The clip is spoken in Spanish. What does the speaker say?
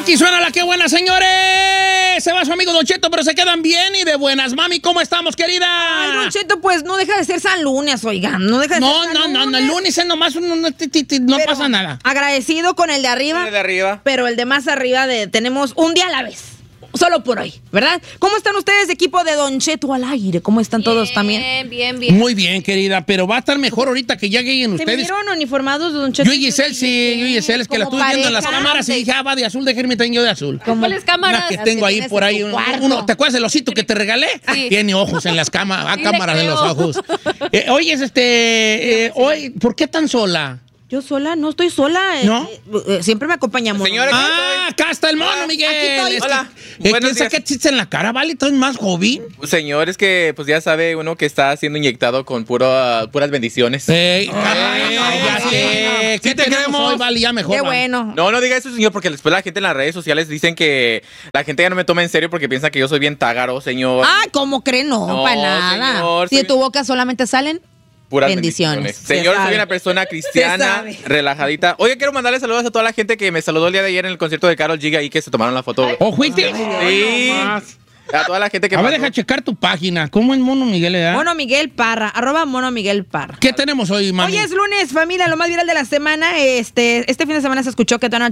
Aquí suena la que buena, señores. Se va su amigo Don Cheto, pero se quedan bien y de buenas. Mami, ¿cómo estamos, querida? Ay, Don Cheto, pues no deja de ser San Lunes, oigan. No deja de ser San Lunes. El lunes es nomás no pasa nada. Agradecido con el de arriba. El de arriba. Pero el de más arriba tenemos un día a la vez. Solo por hoy, ¿verdad? ¿Cómo están ustedes, equipo de Don Cheto al aire? ¿Cómo están todos también? Bien. Muy bien, querida, pero va a estar mejor ahorita que ya lleguen ¿Se ustedes. vieron uniformados, Don Cheto? Yo y Giselle, sí, es que la estuve viendo en las cámaras y dije, va de azul, déjenme tengo yo de azul. ¿Cuáles cámaras? Una que tengo ahí por ahí. ¿Te acuerdas del osito que te regalé? Sí. Tiene ojos en las cámaras, Sí, cámaras en los ojos. Oye, hoy, ¿por qué tan sola? Yo sola, no estoy sola. ¿No? Siempre me acompaña Mono. Señora, Acá está el mono, Miguel. aquí estoy. Hola. ¿Quién sabe qué chiste en la cara, vale? ¿Estás más joven? señor, es que pues ya sabe uno que está siendo inyectado con puras bendiciones. Ya sé. ¿Qué te queremos hoy, vale? Ya mejor. Qué vale. bueno. No diga eso, señor, porque después la gente en las redes sociales dicen que la gente ya no me toma en serio porque piensa que yo soy bien tágaro, señor. Ah, ¿cómo creen? No, No, para nada. señor, Si de soy- tu boca solamente salen Puras bendiciones. Se Señor, soy sabe. una persona cristiana, sabe. relajadita. Oye, quiero mandarle saludos a toda la gente que me saludó el día de ayer en el concierto de Karol G ahí que se tomaron la foto. ¿O fuiste? Sí. A toda la gente que A ver, mandó. deja checar tu página. ¿Cómo es Mono Miguel, edad? Mono Miguel Parra, @Mono Miguel Parra. ¿Qué tenemos hoy, mami? Hoy es lunes, familia, lo más viral de la semana. Este fin de semana se escuchó que Donald